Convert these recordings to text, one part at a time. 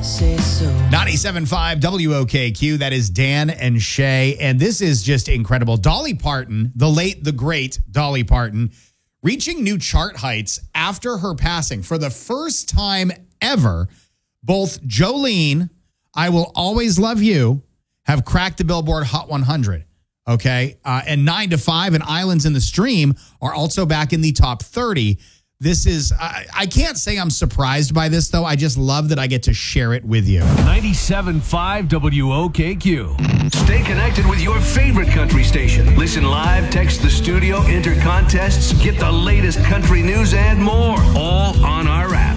say so. 97.5 WOKQ. That is Dan and Shay. And this is just incredible. Dolly Parton, the late, the great Dolly Parton, reaching new chart heights after her passing. For the first time ever, both Jolene, I Will Always Love You, have cracked the Billboard Hot 100. Okay. And 9 to 5 and Islands in the Stream are also back in the top 30. This is, I can't say I'm surprised by this, though. I just love that I get to share it with you. 97.5 WOKQ. Stay connected with your favorite country station. Listen live, text the studio, enter contests, get the latest country news and more. All on our app.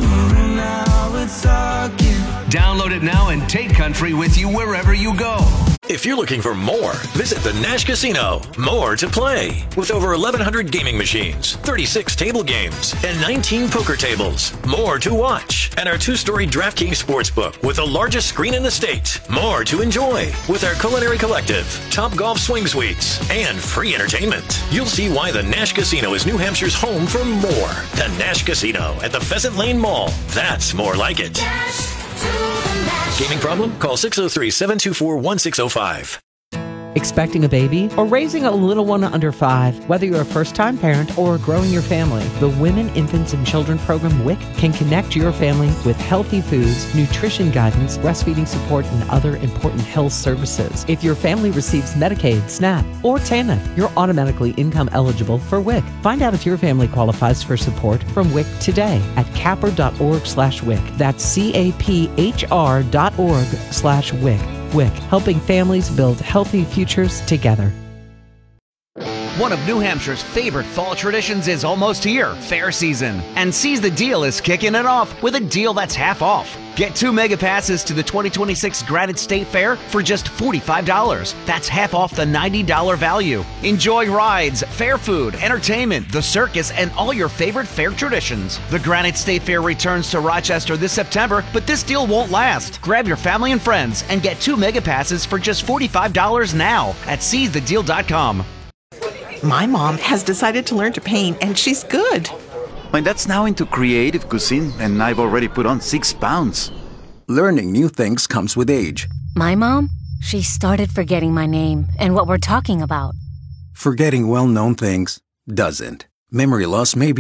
Download it now and take country with you wherever you go. If you're looking for more, visit the Nash Casino. More to play. With over 1,100 gaming machines, 36 table games, and 19 poker tables. More to watch. And our 2-story DraftKings Sportsbook with the largest screen in the state. More to enjoy. With our Culinary Collective, Top Golf Swing Suites, and free entertainment. You'll see why the Nash Casino is New Hampshire's home for more. The Nash Casino at the Pheasant Lane Mall. That's more like it. Gaming problem? Call 603-724-1605. Expecting a baby or raising a little one under 5, whether you're a first-time parent or growing your family, the Women, Infants, and Children program WIC can connect your family with healthy foods, nutrition guidance, breastfeeding support, and other important health services. If your family receives Medicaid, SNAP, or TANF, you're automatically income eligible for WIC. Find out if your family qualifies for support from WIC today at capr.org/WIC. That's caphr.org/WIC. WIC, helping families build healthy futures together. One of New Hampshire's favorite fall traditions is almost here, fair season. And Seize the Deal is kicking it off with a deal that's half off. Get 2 mega passes to the 2026 Granite State Fair for just $45. That's half off the $90 value. Enjoy rides, fair food, entertainment, the circus, and all your favorite fair traditions. The Granite State Fair returns to Rochester this September, but this deal won't last. Grab your family and friends and get 2 mega passes for just $45 now at seizethedeal.com. My mom has decided to learn to paint, and she's good. My dad's now into creative cuisine, and I've already put on 6 pounds. Learning new things comes with age. My mom, she started forgetting my name and what we're talking about. Forgetting well-known things doesn't. Memory loss may be